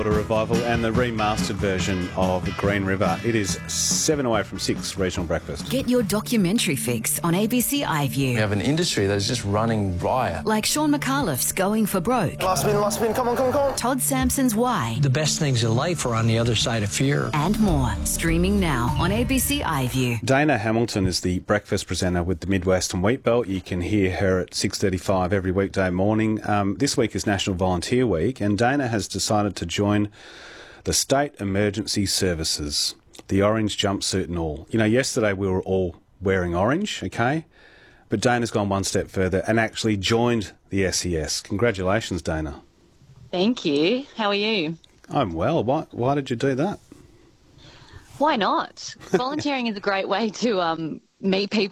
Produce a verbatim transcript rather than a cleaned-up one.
A revival and the remastered version of Green River. It is seven away from six regional breakfast. Get your documentary fix on A B C iView. We have an industry that is just running riot. Like Sean McAuliffe's Going for Broke. Last spin, last spin, come on, come on, come on. Todd Sampson's Why. The best things in life are on the other side of fear. And more. Streaming now on A B C iView. Dana Hamilton is the breakfast presenter with the Midwestern Wheat Belt. You can hear her at six thirty-five every weekday morning. Um, this week is National Volunteer Week, and Dana has decided to join the State Emergency Services, the orange jumpsuit and all. You know, yesterday we were all wearing orange, okay? But Dana's gone one step further and actually joined the S E S. Congratulations, Dana. Thank you. How are you? I'm well. Why, why did you do that? Why not? Volunteering is a great way to um, meet people